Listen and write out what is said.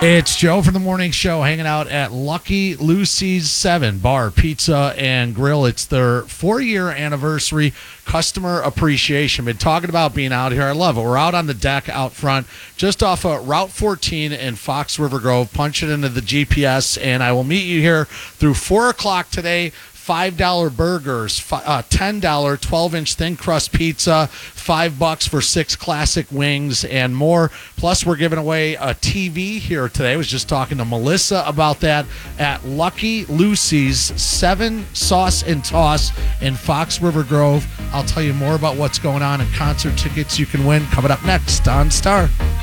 It's Joe from the morning show hanging out at Lucky Lucy's 7 Bar, Pizza, and Grill. It's their 4-year anniversary customer appreciation. Been talking about being out here. I love it. We're out on the deck out front, just off of Route 14 in Fox River Grove. Punch it into the GPS, and I will meet you here through 4 o'clock today. $5 burgers, $10 12-inch thin crust pizza, $5 for 6 classic wings, and more. Plus, we're giving away a TV here today. I was just talking to Melissa about that at Lucky Lucy's 7 Sauce and Toss in Fox River Grove. I'll tell you more about what's going on and concert tickets you can win coming up next on Star.